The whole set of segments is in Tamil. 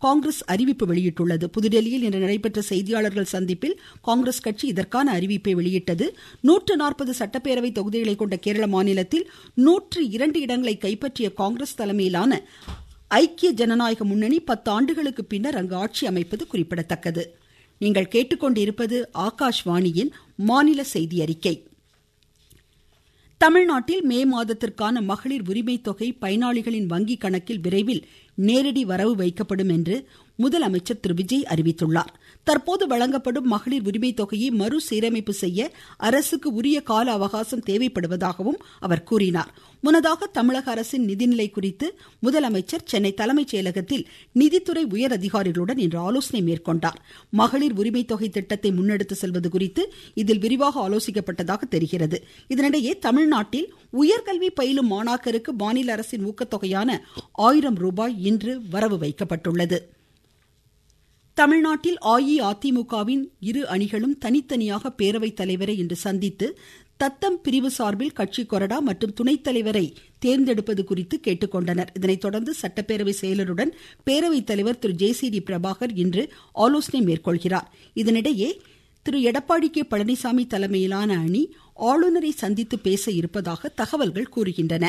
காங்கிரஸ் அறிவிப்பு வெளியிட்டுள்ளது. புதுடெல்லியில் இன்று நடைபெற்ற செய்தியாளர்கள் சந்திப்பில் காங்கிரஸ் கட்சி இதற்கான அறிவிப்பை வெளியிட்டது. 140 சட்டப்பேரவை தொகுதிகளை கொண்ட கேரள மாநிலத்தில் 102 இடங்களை கைப்பற்றிய காங்கிரஸ் தலைமையிலான ஐக்கிய ஜனநாயக முன்னணி 10 ஆண்டுகளுக்கு பின்னர் அங்கு ஆட்சி அமைப்பது குறிப்பிடத்தக்கது. நீங்கள் கேட்டுக்கொண்டிருப்பது ஆகாஷ்வாணியின் மாநில செய்தி அறிக்கை. தமிழ்நாட்டில் மே மாதத்திற்கான மகளிர் உரிமை தொகை பயனாளிகளின் வங்கி கணக்கில் விரைவில் நேரடி வரவு வைக்கப்படும் என்று முதலமைச்சர் திரு விஜய் அறிவித்துள்ளார். தற்போது வழங்கப்படும் மகளிர் உரிமை தொகையை மறுசீரமைப்பு செய்ய அரசுக்கு உரிய கால அவகாசம் தேவைப்படுவதாகவும் அவர் கூறினார். முன்னதாக தமிழக அரசின் நிதிநிலை குறித்து முதலமைச்சர் சென்னை தலைமைச் செயலகத்தில் நிதித்துறை உயர் அதிகாரிகளுடன் இன்று ஆலோசனை மேற்கொண்டார். மகளிர் உரிமை தொகை திட்டத்தை முன்னெடுத்து செல்வது குறித்து இதில் விரிவாக ஆலோசிக்கப்பட்டதாக தெரிகிறது. இதனிடையே தமிழ்நாட்டில் உயர்கல்வி பயிலும் மாணாக்கருக்கு மாநில அரசின் ஊக்கத்தொகையான 1000 ரூபாய் இன்று வரவு வைக்கப்பட்டுள்ளது. தமிழ்நாட்டில் அஇஅதிமுகவின் இரு அணிகளும் தனித்தனியாக பேரவைத் தலைவரை இன்று சந்தித்து தத்தம் பிரிவு சார்பில் கட்சி கொறடா மற்றும் துணைத் தலைவரை தேர்ந்தெடுப்பது குறித்து கேட்டுக்கொண்டனர். இதனைத் தொடர்ந்து சட்டப்பேரவை செயலருடன் பேரவைத் தலைவர் திரு ஜே.சி.டி. பிரபாகர் இன்று ஆலோசனை மேற்கொள்கிறார். இதனிடையே திரு எடப்பாடி கே. பழனிசாமி தலைமையிலான அணி ஆளுநரை சந்தித்து பேச இருப்பதாக தகவல்கள் கூறுகின்றன.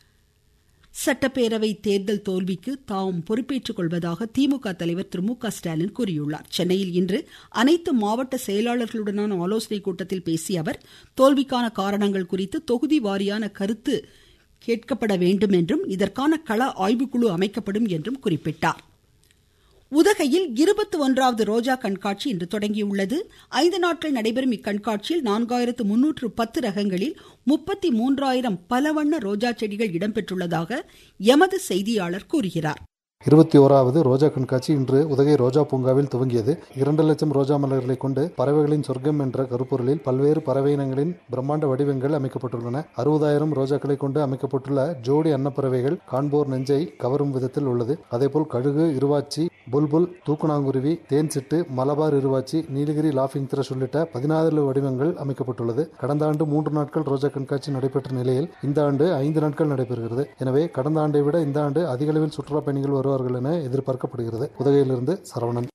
சட்டப்பேரவை தேர்தல் தோல்விக்கு தாம் பொறுப்பேற்றுக் கொள்வதாக திமுக தலைவர் திரு மு.க. ஸ்டாலின் கூறியுள்ளார். சென்னையில் இன்று அனைத்து மாவட்ட செயலாளர்களுடனான ஆலோசனைக் கூட்டத்தில் பேசிய அவர் தோல்விக்கான காரணங்கள் குறித்து தொகுதி வாரியான கருத்து கேட்கப்பட வேண்டும் என்றும் இதற்கான கள ஆய்வுக்குழு அமைக்கப்படும் என்றும் குறிப்பிட்டார். உதகையில் 21வது ரோஜா கண்காட்சி இன்று தொடங்கியுள்ளது. 5 நாட்கள் நடைபெறும் இக்கண்காட்சியில் 4310 ரகங்களில் 33000 பலவண்ண ரோஜா செடிகள் இடம்பெற்றுள்ளதாக எமது செய்தியாளர் கூறுகிறார். 21வது ரோஜா கண்காட்சி இன்று உதகை ரோஜா பூங்காவில் துவங்கியது. 2 லட்சம் ரோஜா மலர்களை கொண்டு பறவைகளின் சொர்க்கம் என்ற கருப்பொருளில் பல்வேறு பறவை இனங்களின் பிரம்மாண்ட வடிவங்கள் அமைக்கப்பட்டுள்ளன. 60,000 ரோஜாக்களை கொண்டு அமைக்கப்பட்டுள்ள ஜோடி அன்னப்பறவைகள் காண்போர் நெஞ்சை கவரும் விதத்தில் உள்ளது. அதேபோல் கழுகு, இருவாச்சி, புல்புல், தூக்குநாங்குருவி, தேன் சிட்டு, மலபார் இருவாச்சி, நீலகிரி லாஃபிங் த்ரஷ் உள்ளிட்ட 14 வடிவங்கள் அமைக்கப்பட்டுள்ளது. கடந்த ஆண்டு 3 நாட்கள் ரோஜா கண்காட்சி நடைபெற்ற நிலையில் இந்த ஆண்டு 5 நாட்கள் நடைபெறுகிறது. எனவே கடந்த ஆண்டை விட இந்த ஆண்டு அதிக அளவில் சுற்றுலா பயணிகள் வருவார்கள் என எதிர்பார்க்கப்படுகிறது. உதகையிலிருந்து சரவணன்.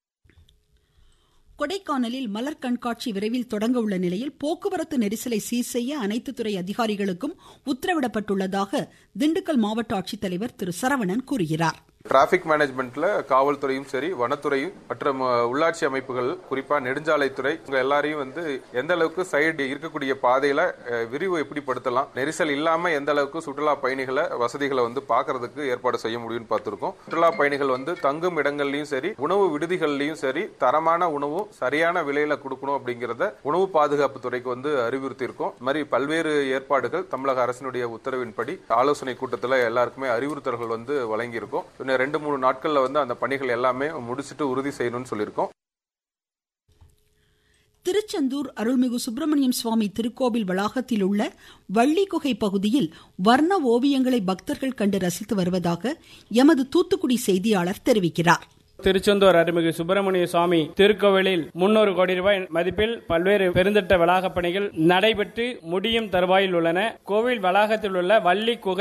கொடைக்கானலில் மலர் கண்காட்சி விரைவில் தொடங்க உள்ள நிலையில் போக்குவரத்து நெரிசலை சீர் செய்ய அனைத்து துறை அதிகாரிகளுக்கும் உத்தரவிடப்பட்டுள்ளதாக திண்டுக்கல் மாவட்ட ஆட்சித்தலைவர் திரு சரவணன் கூறுகிறார். டிராபிக் மேனேஜ்மெண்ட்ல காவல்துறையும் சரி, வனத்துறையும் மற்றும் உள்ளாட்சி அமைப்புகள், குறிப்பா நெடுஞ்சாலைத்துறை எல்லாரையும் எந்த அளவுக்கு சைடு இருக்கக்கூடிய பாதையில விரிவு எப்படி படுத்தலாம், நெரிசல் இல்லாம எந்த அளவுக்கு சுற்றுலா பயணிகளை வசதிகளை பாக்குறதுக்கு ஏற்பாடு செய்ய முடியும்னு பார்த்திருக்கோம். சுற்றுலா பயணிகள் தங்கும் இடங்கள்லயும் சரி, உணவு விடுதிகள்லயும் சரி தரமான உணவும் சரியான விலையில கொடுக்கணும் அப்படிங்கறத உணவு பாதுகாப்பு துறைக்கு அறிவுறுத்தி இருக்கோம். இது மாதிரி பல்வேறு ஏற்பாடுகள் தமிழக அரசினுடைய உத்தரவின்படி ஆலோசனை கூட்டத்தில் எல்லாருக்குமே அறிவுறுத்தல்கள் வழங்கி இருக்கோம். 2-3 நாட்கள்ல அந்த பணிகள் எல்லாமே முடிச்சிட்டு உறுதி செய்யணும்னு சொல்லியிருக்கோம். திருச்செந்தூர் அருள்மிகு சுப்பிரமணியம் சுவாமி திருக்கோவில் வளாகத்தில் உள்ள வள்ளிக்குகை பகுதியில் வர்ண ஓவியங்களை பக்தர்கள் கண்டு ரசித்து வருவதாக எமது தூத்துக்குடி செய்தியாளர் தெரிவிக்கிறார். திருச்செந்தூர் அருள்மிகு சுப்பிரமணிய சுவாமி திருக்கோவிலில் 300 கோடி ரூபாய் மதிப்பில் பல்வேறு பெருந்திட்ட வளாகப் பணிகள் நடைபெற்று முடியும் தருவாயில் உள்ளன. கோவில் வளாகத்தில் உள்ள வள்ளி குகை